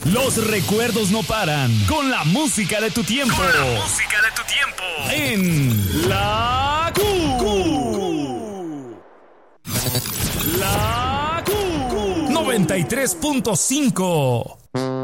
Los recuerdos no paran con la música de tu tiempo. En La La 93.5.